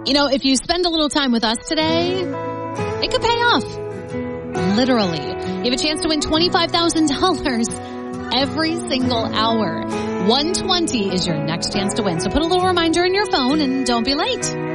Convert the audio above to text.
You know, if you spend a little time with us today, it could pay off. Literally. You have a chance to win $25,000 every single hour. 120 is your next chance to win. So put a little reminder in your phone and don't be late.